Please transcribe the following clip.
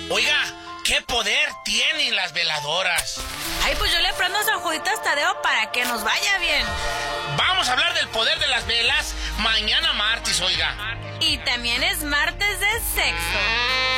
Oiga, ¿qué poder tienen las veladoras? Ay, pues yo le prendo a San Juditas Tadeo para que nos vaya bien. Vamos a hablar del poder de las velas mañana martes, oiga. Y también es martes de sexo.